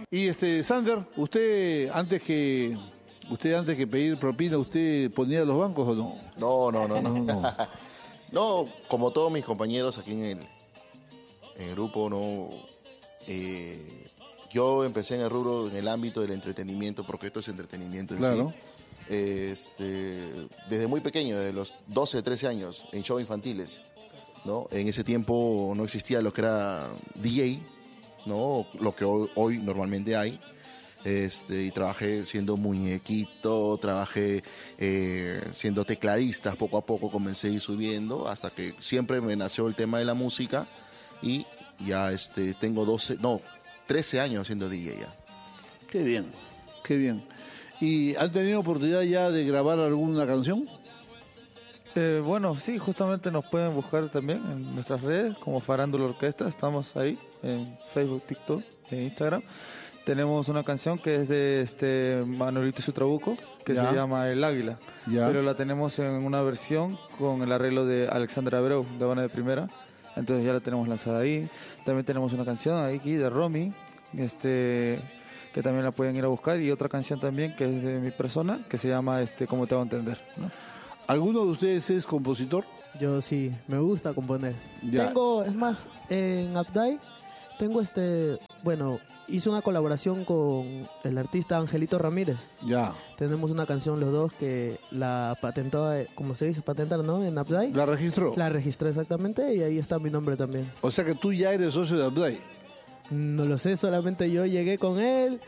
Y Sander, usted antes que pedir propina, ¿usted ponía los bancos o no? No. No, como todos mis compañeros aquí en el grupo, no. Yo empecé en el rubro, en el ámbito del entretenimiento, porque esto es entretenimiento en Claro. sí. Desde muy pequeño, de los 12, 13 años, en shows infantiles, ¿no? En ese tiempo no existía lo que era DJ, ¿no? Lo que hoy normalmente hay. Y trabajé siendo muñequito, trabajé siendo tecladista, poco a poco comencé a ir subiendo, hasta que siempre me nació el tema de la música y ya tengo 13 años siendo DJ ya. Qué bien, qué bien. ¿Y han tenido oportunidad ya de grabar alguna canción? Bueno, sí, justamente nos pueden buscar también en nuestras redes como Farándula Orquesta, estamos ahí en Facebook, TikTok, en Instagram. Tenemos una canción que es de Manuelito y su Trabuco, que Ya. se llama El Águila, Ya. pero la tenemos en una versión con el arreglo de Alexandra Abreu, de Habana de Primera, entonces ya la tenemos lanzada ahí. También tenemos una canción aquí de Romy, que también la pueden ir a buscar, y otra canción también que es de mi persona, que se llama ¿Cómo te va a entender?, ¿no? ¿Alguno de ustedes es compositor? Yo sí, me gusta componer. Ya. Tengo, es más, en Updike tengo hice una colaboración con el artista Angelito Ramírez. Ya. Tenemos una canción los dos que la patentó, como se dice, patentar, ¿no? En Updike. ¿La registró? La registré exactamente y ahí está mi nombre también. O sea que tú ya eres socio de Abdai. No lo sé, solamente yo llegué con él,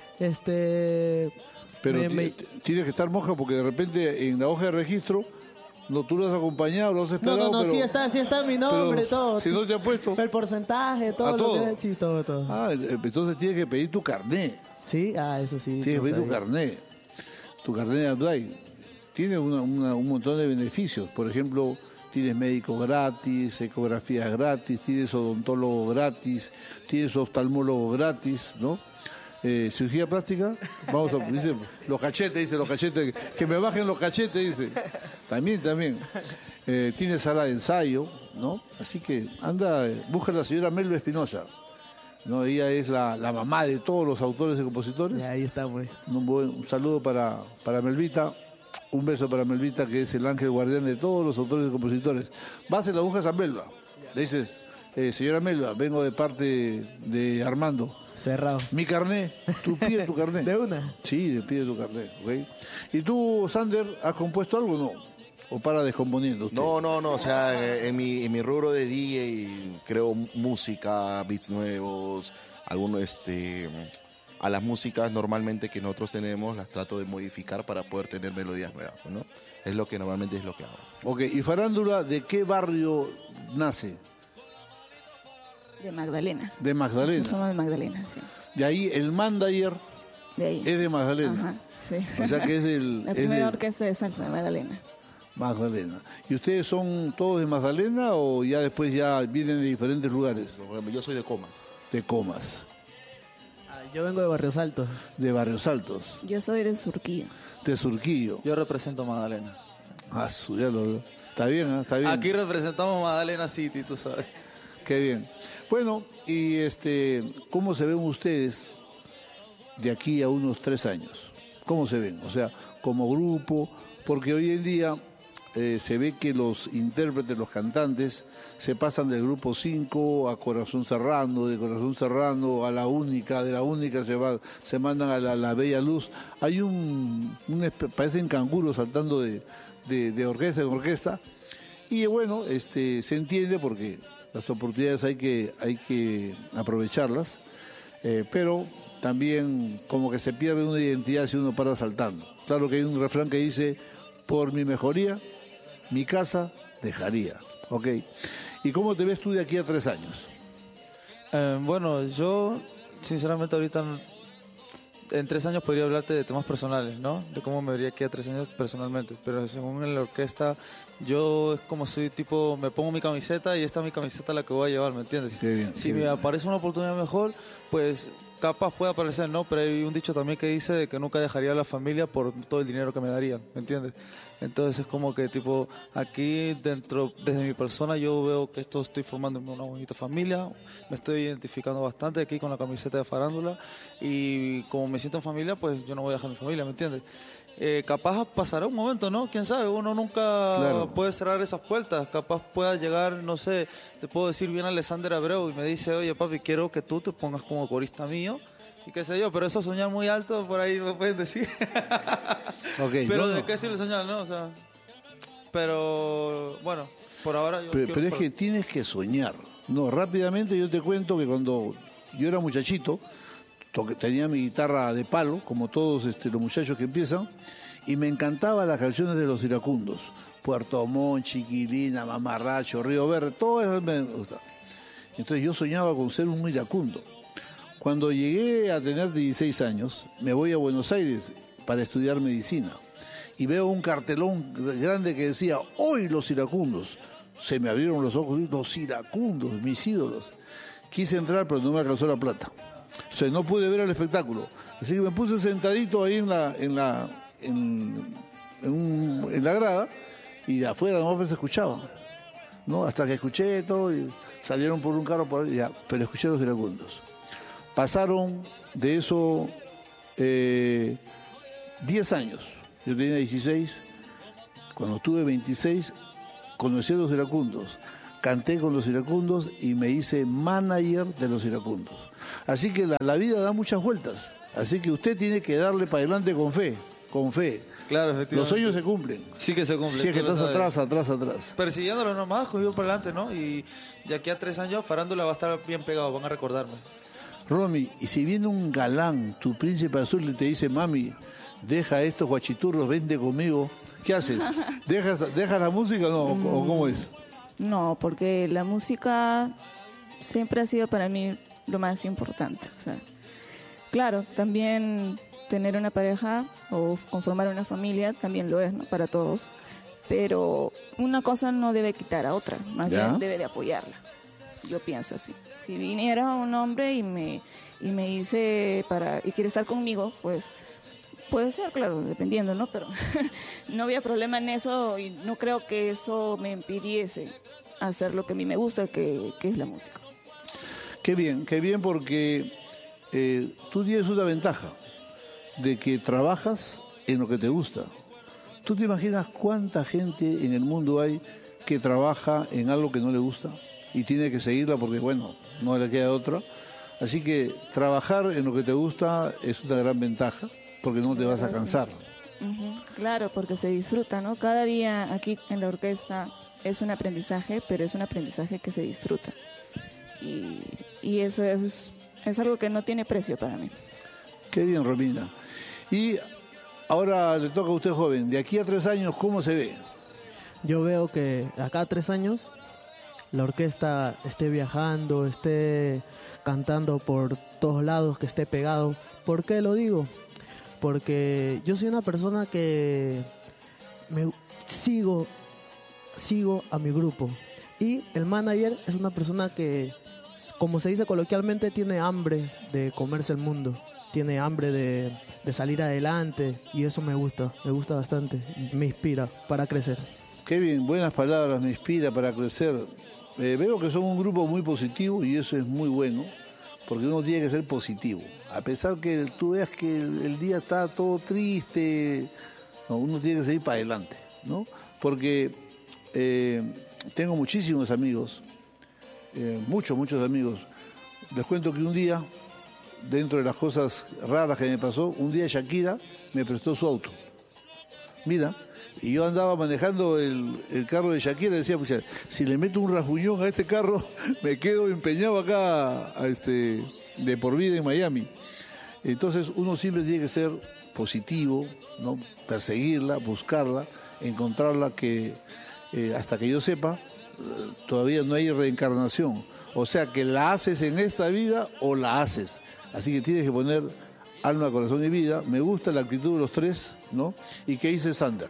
Pero tienes que estar moja porque de repente en la hoja de registro, no, tú lo has acompañado, lo has esperado. No, pero, sí está mi nombre, pero todo. si no te ha puesto. El porcentaje, todo ¿A lo todo? que... Sí, todo. Ah, entonces tienes que pedir tu carné. Sí, eso sí. Tienes que no pedir tu sabía. carné. Tu carné de Abdai. Tiene un montón de beneficios. Por ejemplo, tienes médico gratis, ecografías gratis, tienes odontólogo gratis, tienes oftalmólogo gratis, ¿no? Cirugía plástica, dice, los cachetes, que me bajen los cachetes, dice. También. Tiene sala de ensayo, ¿no? Así que busca a la señora Melba Espinosa, ¿no? Ella es la mamá de todos los autores y compositores. Ya, ahí estamos. Un saludo para Melvita, un beso para Melvita, que es el ángel guardián de todos los autores y compositores. Vas y la buscas a Melba, le dices, señora Melba, vengo de parte de Armando. Cerrado. Mi carné, tú pides tu carné. ¿De una? Sí, pide tu carné, ¿ok? ¿Y tú, Sander, has compuesto algo o no? ¿O para descomponiendo usted? No, o sea, en mi rubro de DJ creo música, beats nuevos, a las músicas normalmente que nosotros tenemos las trato de modificar para poder tener melodías nuevas, ¿no? Es lo que normalmente es lo que hago. Ok, ¿y Farándula de qué barrio nace? De Magdalena. De Magdalena. Somos de Magdalena, sí. De ahí el manager De ahí. es de Magdalena. Ajá, sí. O sea que es La primera orquesta de salsa de Magdalena. Magdalena. ¿Y ustedes son todos de Magdalena o ya después ya vienen de diferentes lugares? Por ejemplo, yo soy de Comas. De Comas. Yo vengo de Barrios Altos. De Barrios Altos. Yo soy de Surquillo. De Surquillo. Yo represento Magdalena. Ya lo veo. Está bien, está bien. Aquí representamos Magdalena City, tú sabes. Qué bien. Bueno, y ¿cómo se ven ustedes de aquí a unos 3 años? ¿Cómo se ven? O sea, como grupo, porque hoy en día se ve que los intérpretes, los cantantes, se pasan del grupo 5 a Corazón Serrano, de Corazón Serrano a La Única, de La Única se mandan a la Bella Luz. Hay parecen canguros saltando de orquesta en orquesta. Y bueno, se entiende porque las oportunidades hay que aprovecharlas, pero también como que se pierde una identidad si uno para saltando. Claro que hay un refrán que dice, por mi mejoría, mi casa dejaría. ¿Ok? ¿Y cómo te ves tú de aquí a 3 años? Bueno, yo sinceramente ahorita en 3 años podría hablarte de temas personales, ¿no? De cómo me vería aquí a 3 años personalmente. Pero según en la orquesta, yo es como soy me pongo mi camiseta y esta es mi camiseta la que voy a llevar, ¿me entiendes? Qué bien, Si qué me bien. aparece una oportunidad mejor, pues capaz puede aparecer, ¿no? Pero hay un dicho también que dice de que nunca dejaría a la familia por todo el dinero que me darían, ¿me entiendes? Entonces es como que tipo, aquí dentro, desde mi persona yo veo que esto estoy formando una bonita familia, me estoy identificando bastante aquí con la camiseta de farándula y como me siento en familia, pues yo no voy a dejar mi familia, ¿me entiendes? Capaz pasará un momento, ¿no? Quién sabe, uno nunca puede cerrar esas puertas, capaz pueda llegar, no sé, te puedo decir bien Alexander Abreu y me dice, oye papi, quiero que tú te pongas como corista mío y qué sé yo, pero eso soñar muy alto, por ahí me pueden decir. Okay, pero ¿de qué sirve soñar, no? O sea, pero bueno, por ahora yo pero es que tienes que soñar. No, rápidamente yo te cuento que cuando yo era muchachito, tenía mi guitarra de palo, como todos los muchachos que empiezan, y me encantaban las canciones de los iracundos. Puerto Montt, Chiquilina, Mamarracho, Río Verde, todo eso me gustaba. Entonces yo soñaba con ser un iracundo. Cuando llegué a tener 16 años, me voy a Buenos Aires para estudiar medicina. Y veo un cartelón grande que decía, hoy los iracundos. Se me abrieron los ojos, los iracundos, mis ídolos. Quise entrar, pero no me alcanzó la plata. O sea, no pude ver el espectáculo. Así que me puse sentadito ahí en la grada y de afuera nomás se escuchaba, ¿no? Hasta que escuché todo y salieron por un carro por ahí, ya, pero escuché los iracundos. Pasaron de eso 10 años. Yo tenía 16. Cuando tuve 26, conocí a los iracundos. Canté con los iracundos y me hice manager de los iracundos. Así que la vida da muchas vueltas. Así que usted tiene que darle para adelante con fe. Con fe. Claro, efectivamente. Los sueños se cumplen. Sí que se cumplen. Sí, es que estás atrás. Persiguiéndolo nomás, cogido para adelante, ¿no? Y de aquí a 3 años, farándula va a estar bien pegado, van a recordarme. Romy, y si viene un galán, tu príncipe azul, y te dice, mami, deja estos guachiturros, vente conmigo, ¿qué haces? ¿Dejas la música o cómo es? No, porque la música siempre ha sido para mí lo más importante. O sea, claro, también tener una pareja o conformar una familia también lo es, ¿no? Para todos. Pero una cosa no debe quitar a otra, más bien debe de apoyarla. Yo pienso así. Si viniera un hombre y me dice y quiere estar conmigo, pues puede ser, claro, dependiendo, ¿no? Pero no había problema en eso y no creo que eso me impidiese hacer lo que a mí me gusta, que es la música. Qué bien porque tú tienes una ventaja de que trabajas en lo que te gusta. ¿Tú te imaginas cuánta gente en el mundo hay que trabaja en algo que no le gusta y tiene que seguirla porque, bueno, no le queda otra? Así que trabajar en lo que te gusta es una gran ventaja porque no te vas a cansar. Claro, porque se disfruta, ¿no? Cada día aquí en la orquesta es un aprendizaje, pero es un aprendizaje que se disfruta. Y eso es algo que no tiene precio para mí. Qué bien, Romina. Y ahora le toca a usted, joven. De aquí a 3 años, ¿cómo se ve? Yo veo que acá a 3 años la orquesta esté viajando, esté cantando por todos lados, que esté pegado. ¿Por qué lo digo? Porque yo soy una persona que sigo a mi grupo. Y el manager es una persona que, como se dice coloquialmente, tiene hambre de comerse el mundo. Tiene hambre de salir adelante y eso me gusta bastante. Me inspira para crecer. Qué bien, buenas palabras, me inspira para crecer. Veo que son un grupo muy positivo y eso es muy bueno, porque uno tiene que ser positivo. A pesar que tú veas que el día está todo triste, no, uno tiene que seguir para adelante, ¿no? Porque tengo muchísimos amigos, muchos amigos. Les cuento que un día, dentro de las cosas raras que me pasó, un día Shakira me prestó su auto. Mira, y yo andaba manejando el carro de Shakira y decía, pucha, si le meto un rasguñón a este carro, me quedo empeñado acá de por vida en Miami. Entonces uno siempre tiene que ser positivo, ¿no? Perseguirla, buscarla, encontrarla, que hasta que yo sepa, todavía no hay reencarnación. O sea que la haces en esta vida o la haces. Así que tienes que poner alma, corazón y vida. Me gusta la actitud de los 3, ¿no? ¿Y qué dice Sander?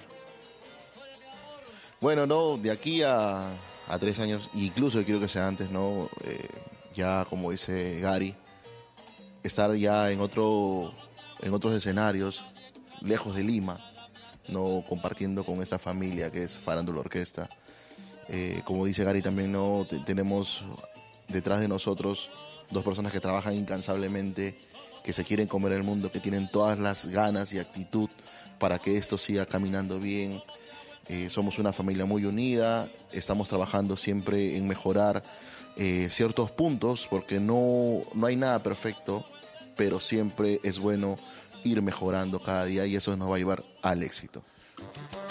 Bueno, no, de aquí a 3 años, incluso quiero que sea antes, ¿no? Ya como dice Gary, estar ya en otros escenarios, lejos de Lima, no compartiendo con esta familia que es Farándula Orquesta. Como dice Gary también, no tenemos detrás de nosotros 2 personas que trabajan incansablemente, que se quieren comer el mundo, que tienen todas las ganas y actitud para que esto siga caminando bien. Somos una familia muy unida, estamos trabajando siempre en mejorar ciertos puntos, porque no hay nada perfecto, pero siempre es bueno ir mejorando cada día y eso nos va a llevar al éxito.